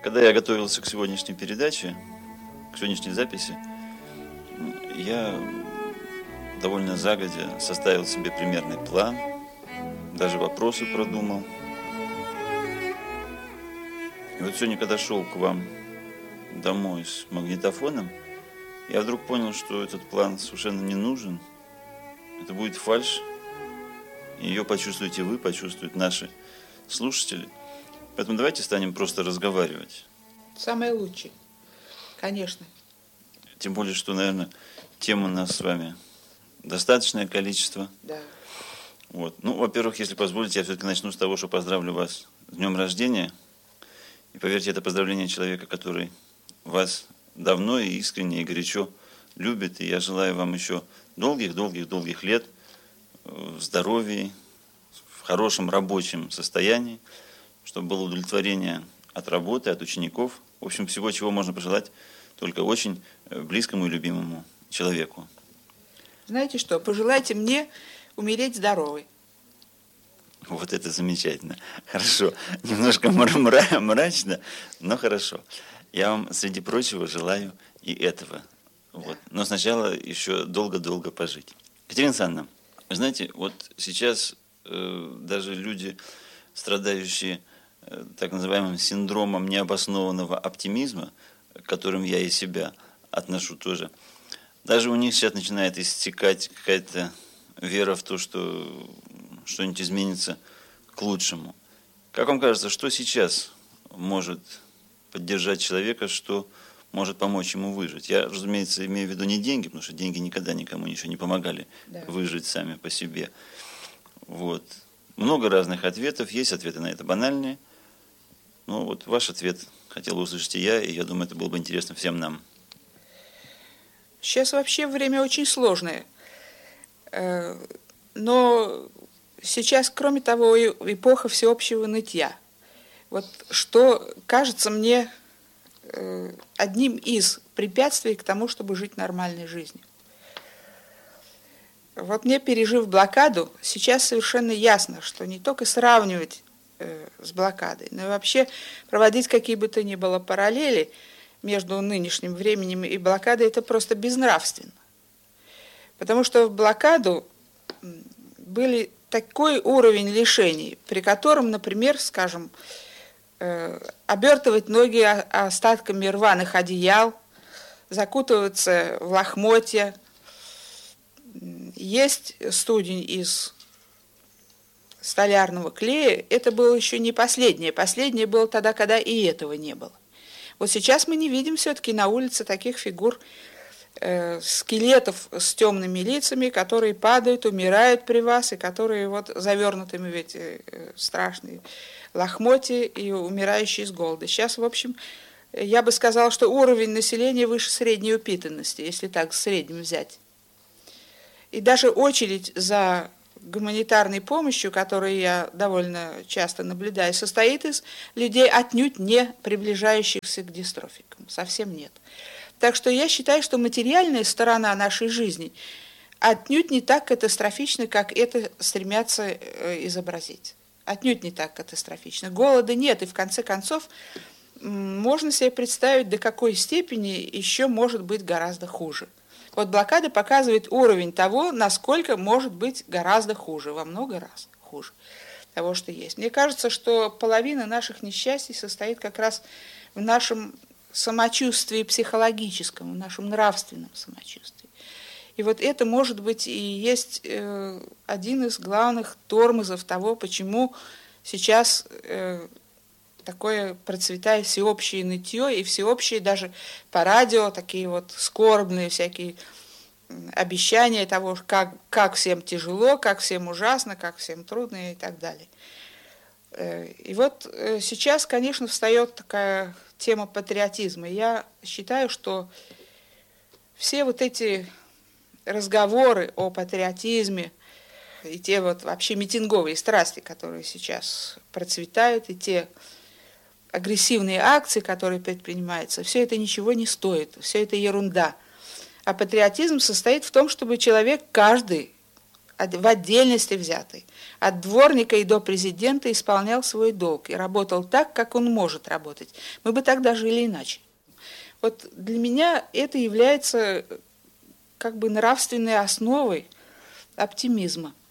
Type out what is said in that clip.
Когда я готовился к сегодняшней передаче, к сегодняшней записи, я довольно загодя составил себе примерный план, даже вопросы продумал. И вот сегодня, когда шел к вам домой с магнитофоном, я вдруг понял, что этот план совершенно не нужен. Это будет фальшь. Ее почувствуете вы, почувствуют наши слушатели. Поэтому давайте станем просто разговаривать. Самое лучшее, конечно. Тем более, что, наверное, тем у нас с вами достаточное количество. Да. Вот. Ну, во-первых, если позволите, я все-таки начну с того, что поздравлю вас с днем рождения. И поверьте, это поздравление человека, который вас давно и искренне и горячо любит. И я желаю вам еще долгих лет в здоровье, в хорошем рабочем состоянии, чтобы было удовлетворение от работы, от учеников. В общем, всего, чего можно пожелать только очень близкому и любимому человеку. Знаете что, пожелайте мне умереть здоровой. Вот это замечательно. Хорошо. Немножко мрачно, но хорошо. Я вам, среди прочего, желаю и этого. Вот. Но сначала еще долго-долго пожить. Катерина Александровна, вы знаете, вот сейчас даже люди, страдающие так называемым синдромом необоснованного оптимизма, к которым я и себя отношу тоже, даже у них сейчас начинает истекать какая-то вера в то, что что-нибудь изменится к лучшему. Как вам кажется, что сейчас может поддержать человека, что может помочь ему выжить? Я, разумеется, имею в виду не деньги, потому что деньги никогда никому ничего не помогали выжить сами по себе. Вот. Много разных ответов, есть ответы на это банальные. Но вот ваш ответ хотел услышать и я думаю, это было бы интересно всем нам. Сейчас вообще время очень сложное. Но сейчас, кроме того, эпоха всеобщего нытья. Вот что кажется мне одним из препятствий к тому, чтобы жить нормальной жизнью. Вот мне, пережив блокаду, сейчас совершенно ясно, что не только сравнивать с блокадой, но и вообще проводить какие бы то ни было параллели между нынешним временем и блокадой, это просто безнравственно. Потому что в блокаду были такой уровень лишений, при котором, например, скажем, обертывать ноги остатками рваных одеял, закутываться в лохмотья, есть студень из столярного клея, это было еще не последнее. Последнее было тогда, когда и этого не было. Вот сейчас мы не видим все-таки на улице таких фигур, скелетов с темными лицами, которые падают, умирают при вас, и которые вот завернутыми в эти страшные лохмотья и умирающие с голода. Сейчас, в общем, я бы сказала, что уровень населения выше средней упитанности, если так в среднем взять. И даже очередь за гуманитарной помощью, которую я довольно часто наблюдаю, состоит из людей, отнюдь не приближающихся к дистрофикам. Совсем нет. Так что я считаю, что материальная сторона нашей жизни отнюдь не так катастрофична, как это стремятся изобразить. Отнюдь не так катастрофично. Голода нет, и в конце концов можно себе представить, до какой степени еще может быть гораздо хуже. Вот блокада показывает уровень того, насколько может быть гораздо хуже, во много раз хуже того, что есть. Мне кажется, что половина наших несчастий состоит как раз в нашем самочувствии психологическом, в нашем нравственном самочувствии. И вот это, может быть, и есть один из главных тормозов того, почему сейчас такое процветает всеобщее нытье и всеобщие даже по радио такие вот скорбные всякие обещания того, как всем тяжело, как всем ужасно, как всем трудно и так далее. И вот сейчас, конечно, встает такая тема патриотизма. Я считаю, что все вот эти разговоры о патриотизме и те вот вообще митинговые страсти, которые сейчас процветают, и те агрессивные акции, которые предпринимаются, все это ничего не стоит, все это ерунда. А патриотизм состоит в том, чтобы человек, каждый, в отдельности взятый, от дворника и до президента исполнял свой долг и работал так, как он может работать, мы бы тогда жили иначе. Вот для меня это является как бы нравственной основой оптимизма.